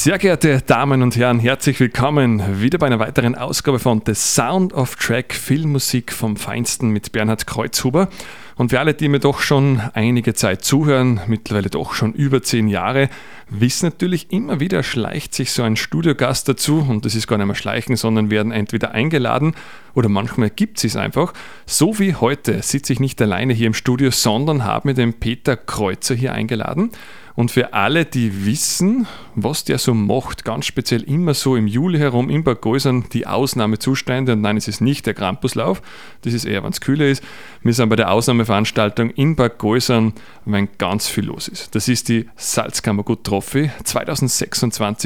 Sehr geehrte Damen und Herren, herzlich willkommen wieder bei einer weiteren Ausgabe von The Sound of Track, Filmmusik vom Feinsten mit Bernhard Kreuzhuber. Und für alle, die mir doch schon einige Zeit zuhören, mittlerweile doch schon über 10 Jahre, wissen natürlich immer wieder, schleicht sich so ein Studiogast dazu, und das ist gar nicht mehr schleichen, sondern werden entweder eingeladen oder manchmal gibt es einfach. So wie heute sitze ich nicht alleine hier im Studio, sondern habe mir den Peter Kreuzer hier eingeladen. Und für alle, die wissen, was der so macht, ganz speziell immer so im Juli herum in Bad Gäusern die Ausnahmezustände, und nein, es ist nicht der Krampuslauf, das ist eher, wenn es kühler ist. Wir sind bei der Ausnahmeveranstaltung in Bad Gäusern, wenn ganz viel los ist. Das ist die Salzkammergut Trophy 2026